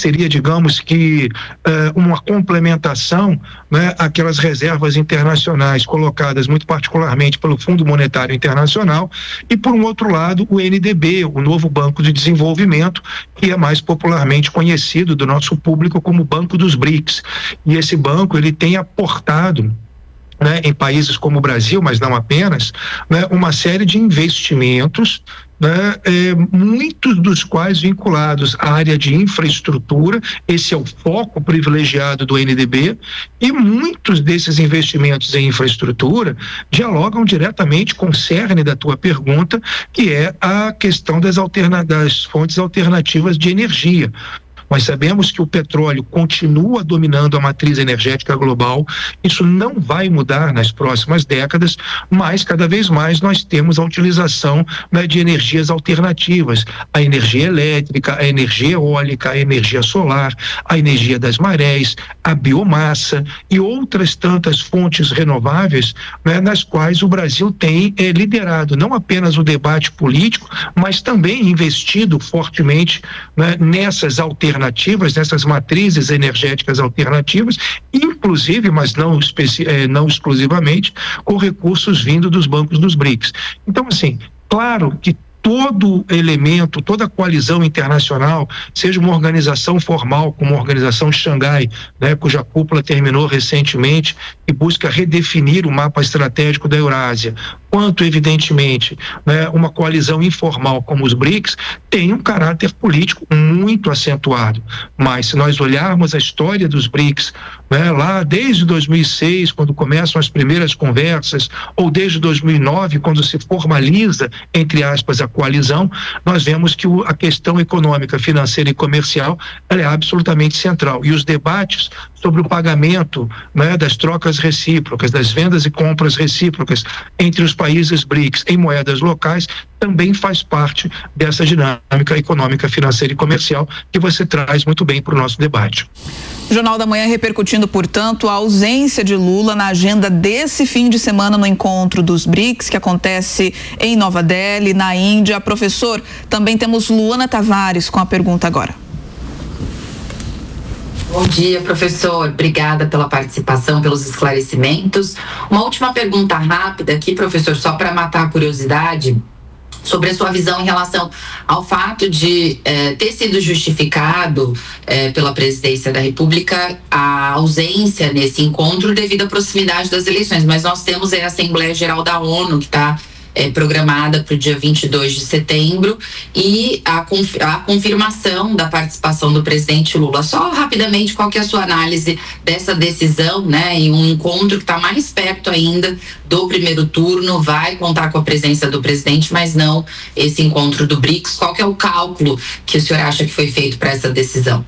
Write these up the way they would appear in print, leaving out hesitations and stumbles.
seria, digamos que, uma complementação, né, àquelas reservas internacionais colocadas muito particularmente pelo Fundo Monetário Internacional, e por um outro lado o NDB, o novo Banco de Desenvolvimento, que é mais popularmente conhecido do nosso público como Banco dos BRICS. E esse banco, ele tem aportado, né, em países como o Brasil, mas não apenas, né, uma série de investimentos, né, muitos dos quais vinculados à área de infraestrutura. Esse é o foco privilegiado do NDB, e muitos desses investimentos em infraestrutura dialogam diretamente com o cerne da tua pergunta, que é a questão das fontes alternativas de energia. Nós sabemos que o petróleo continua dominando a matriz energética global. Isso não vai mudar nas próximas décadas, mas cada vez mais nós temos a utilização, né, de energias alternativas, a energia elétrica, a energia eólica, a energia solar, a energia das marés, a biomassa e outras tantas fontes renováveis, né, nas quais o Brasil tem liderado não apenas o debate político, mas também investido fortemente, né, nessas alternativas, nessas matrizes energéticas alternativas, inclusive, mas não exclusivamente, com recursos vindo dos bancos dos BRICS. Então, assim, claro que todo elemento, toda coalizão internacional, seja uma organização formal como a Organização de Xangai, né, cuja cúpula terminou recentemente e busca redefinir o mapa estratégico da Eurásia, quanto, evidentemente, né, uma coalizão informal como os BRICS, tem um caráter político muito acentuado. Mas se nós olharmos a história dos BRICS, né, lá desde 2006, quando começam as primeiras conversas, ou desde 2009, quando se formaliza, entre aspas, a coalizão, nós vemos que a questão econômica, financeira e comercial, ela é absolutamente central. E os debates sobre o pagamento, né, das trocas recíprocas, das vendas e compras recíprocas entre os países BRICS em moedas locais, também faz parte dessa dinâmica econômica, financeira e comercial que você traz muito bem para o nosso debate. O Jornal da Manhã repercutindo, portanto, a ausência de Lula na agenda desse fim de semana no encontro dos BRICS, que acontece em Nova Delhi, na Índia. Professor, também temos Luana Tavares com a pergunta agora. Bom dia, professor. Obrigada pela participação, pelos esclarecimentos. Uma última pergunta rápida aqui, professor, só para matar a curiosidade, sobre a sua visão em relação ao fato de ter sido justificado pela presidência da República a ausência nesse encontro devido à proximidade das eleições, mas nós temos a Assembleia Geral da ONU que está programada para o dia 22 de setembro e a confirmação da participação do presidente Lula. Só rapidamente, qual que é a sua análise dessa decisão, né? E um encontro que está mais perto ainda do primeiro turno, vai contar com a presença do presidente, mas não esse encontro do BRICS. Qual que é o cálculo que o senhor acha que foi feito para essa decisão?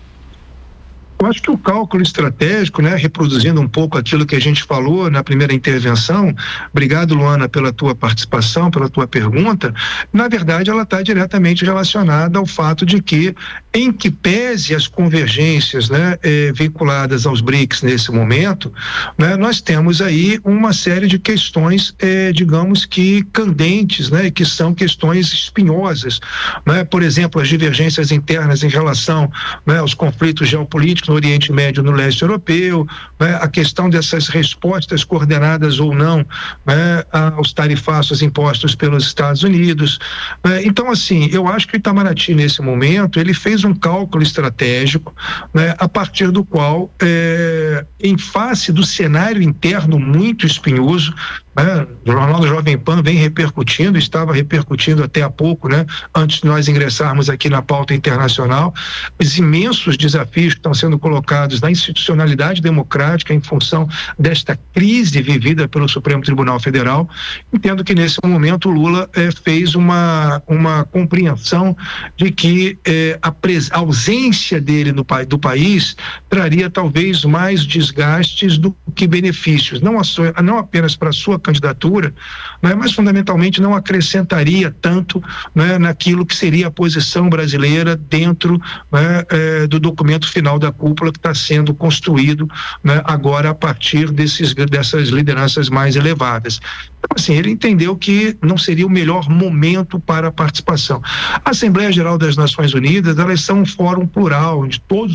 Eu acho que o cálculo estratégico, né, reproduzindo um pouco aquilo que a gente falou na primeira intervenção, obrigado, Luana, pela tua participação, pela tua pergunta, na verdade ela está diretamente relacionada ao fato de que, em que pese as convergências, né, vinculadas aos BRICS nesse momento, né, nós temos aí uma série de questões, digamos que candentes, né, que são questões espinhosas, né, por exemplo, as divergências internas em relação, né, aos conflitos geopolíticos no Oriente Médio, no leste europeu, né, a questão dessas respostas coordenadas ou não, né, aos tarifaços impostos pelos Estados Unidos. Então, assim, eu acho que o Itamaraty, nesse momento, ele fez um cálculo estratégico, né, a partir do qual, em face do cenário interno muito espinhoso, né, o Jornal do Jovem Pan vem repercutindo, estava repercutindo até há pouco, né, antes de nós ingressarmos aqui na pauta internacional, os imensos desafios que estão sendo colocados na institucionalidade democrática em função desta crise vivida pelo Supremo Tribunal Federal. Entendo que nesse momento o Lula fez uma compreensão de que a ausência dele do país traria talvez mais desgastes do que benefícios, não apenas para a sua candidatura, né, mas fundamentalmente não acrescentaria tanto, né, naquilo que seria a posição brasileira dentro, né, do documento final da cúpula que está sendo construído, né, agora a partir dessas lideranças mais elevadas. Então, assim, ele entendeu que não seria o melhor momento para a participação. A Assembleia Geral das Nações Unidas, elas são um fórum plural, onde todos